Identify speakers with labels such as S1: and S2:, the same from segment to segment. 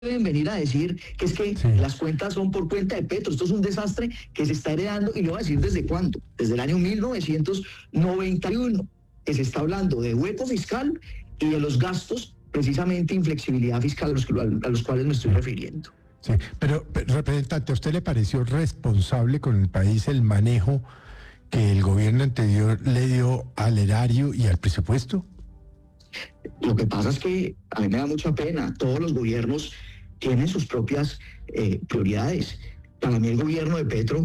S1: deben venir a decir que es que las cuentas son por cuenta de Petro. Esto es un desastre que se está heredando, y le voy a decir desde cuándo. Desde el año 1991, que se está hablando de hueco fiscal y de los gastos, precisamente inflexibilidad fiscal a los cuales me estoy refiriendo.
S2: Sí, pero representante, ¿a usted le pareció responsable con el país el manejo que el gobierno anterior le dio al erario y al presupuesto?
S1: Lo que pasa es que a mí me da mucha pena. Todos los gobiernos tienen sus propias prioridades. Para mí el gobierno de Petro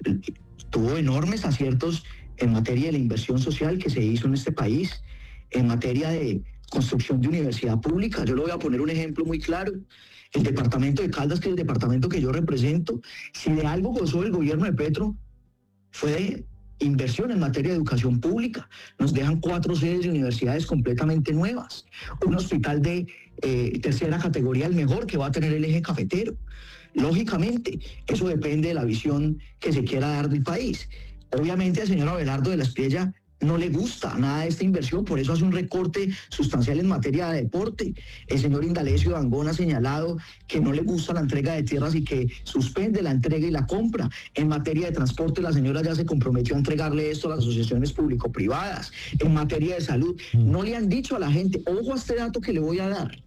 S1: tuvo enormes aciertos en materia de la inversión social que se hizo en este país, en materia de construcción de universidad pública. Yo le voy a poner un ejemplo muy claro. El departamento de Caldas, que es el departamento que yo represento, si de algo gozó el gobierno de Petro, fue de inversión en materia de educación pública. Nos dejan 4 sedes de universidades completamente nuevas. Un hospital de tercera categoría, el mejor que va a tener el eje cafetero. Lógicamente, eso depende de la visión que se quiera dar del país. Obviamente al señor Abelardo de la Espriella no le gusta nada de esta inversión, por eso hace un recorte sustancial en materia de deporte. El señor Indalecio Dangond ha señalado que no le gusta la entrega de tierras y que suspende la entrega y la compra. En materia de transporte, la señora ya se comprometió a entregarle esto a las asociaciones público-privadas. En materia de salud, no le han dicho a la gente, ojo a este dato que le voy a dar,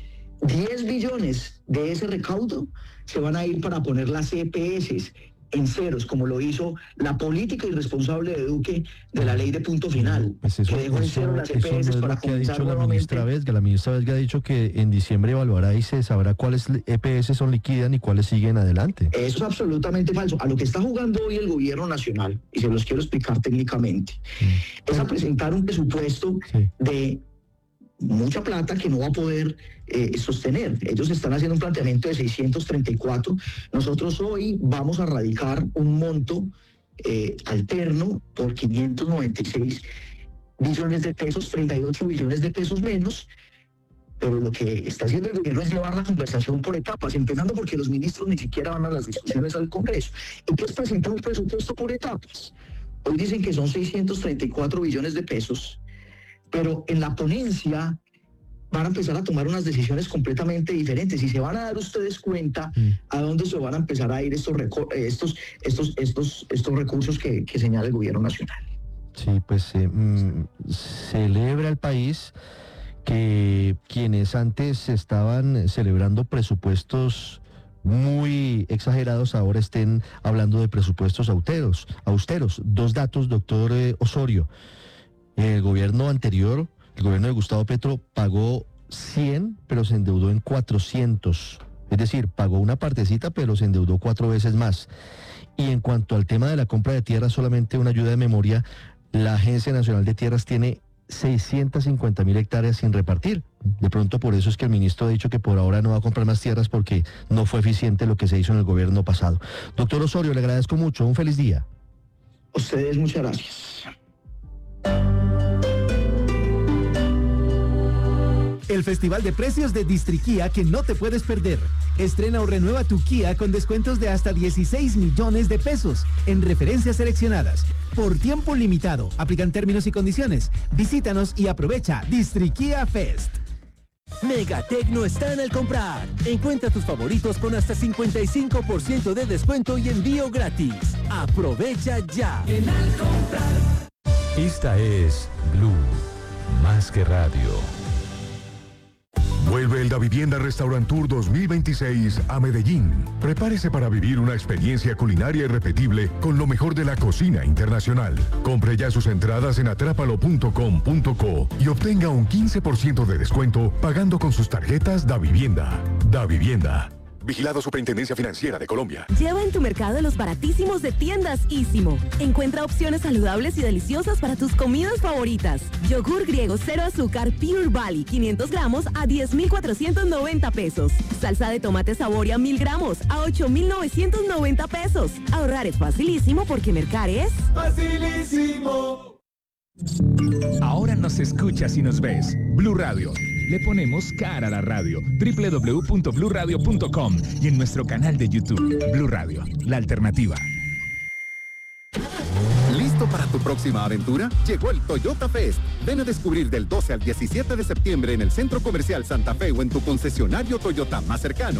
S1: 10 billones de ese recaudo se van a ir para poner las EPS en ceros, como lo hizo la política irresponsable de Duque de la ley de punto final,
S3: pues eso,
S1: que dejó en cero las EPS
S3: no es
S1: para
S3: lo que ha dicho
S1: comenzar
S3: la
S1: nuevamente.
S3: ministra Vesga. La ministra Vesga ha dicho que en diciembre evaluará y se sabrá cuáles EPS son liquidan y cuáles siguen adelante.
S1: Eso es absolutamente falso. A lo que está jugando hoy el gobierno nacional, y se los quiero explicar técnicamente, es a presentar un presupuesto de mucha plata que no va a poder sostener. Ellos están haciendo un planteamiento de 634. Nosotros hoy vamos a radicar un monto alterno por 596 billones de pesos, 38 billones de pesos menos. Pero lo que está haciendo el gobierno es llevar la conversación por etapas, empezando porque los ministros ni siquiera van a las discusiones al Congreso. Entonces presentan un presupuesto por etapas. Hoy dicen que son 634 billones de pesos, pero en la ponencia van a empezar a tomar unas decisiones completamente diferentes y se van a dar ustedes cuenta a dónde se van a empezar a ir estos recursos que señala el gobierno nacional.
S3: Sí, pues celebra el país que quienes antes estaban celebrando presupuestos muy exagerados ahora estén hablando de presupuestos austeros. 2 datos, doctor Osorio. El gobierno anterior, el gobierno de Gustavo Petro, pagó 100, pero se endeudó en 400. Es decir, pagó una partecita, pero se endeudó 4 veces más. Y en cuanto al tema de la compra de tierras, solamente una ayuda de memoria, la Agencia Nacional de Tierras tiene 650.000 hectáreas sin repartir. De pronto por eso es que el ministro ha dicho que por ahora no va a comprar más tierras porque no fue eficiente lo que se hizo en el gobierno pasado. Doctor Osorio, le agradezco mucho. Un feliz día.
S1: A ustedes, muchas gracias.
S4: El festival de precios de Distriquía que no te puedes perder. Estrena o renueva tu Kia con descuentos de hasta 16 millones de pesos en referencias seleccionadas. Por tiempo limitado. Aplican términos y condiciones. Visítanos y aprovecha Distriquía Fest.
S5: Megatecno está en el comprar. Encuentra tus favoritos con hasta 55% de descuento y envío gratis. Aprovecha ya. En el comprar.
S6: Esta es Blue, más que radio.
S7: Vuelve el Davivienda Restaurant Tour 2026 a Medellín. Prepárese para vivir una experiencia culinaria irrepetible con lo mejor de la cocina internacional. Compre ya sus entradas en atrápalo.com.co y obtenga un 15% de descuento pagando con sus tarjetas Davivienda. Davivienda. Vigilado Superintendencia Financiera de Colombia.
S8: Lleva en tu mercado los baratísimos de Tiendas Ísimo. Encuentra opciones saludables y deliciosas para tus comidas favoritas. Yogur griego 0 azúcar Pure Valley 500 gramos a 10,490 pesos. Salsa de tomate Saboria 1000 gramos a 8,990 pesos. Ahorrar es facilísimo porque mercar es
S5: facilísimo.
S6: Ahora nos escuchas y nos ves. Blue Radio. Le ponemos cara a la radio. www.bluradio.com y en nuestro canal de YouTube. Blue Radio, la alternativa.
S9: ¿Listo para tu próxima aventura? Llegó el Toyota Fest. Ven a descubrir del 12 al 17 de septiembre en el Centro Comercial Santa Fe o en tu concesionario Toyota más cercano